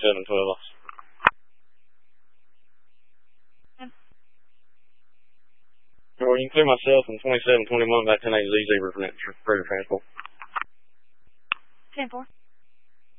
Or you can clear myself and 2721 by 1080Z Zebra for further transport. 10-4.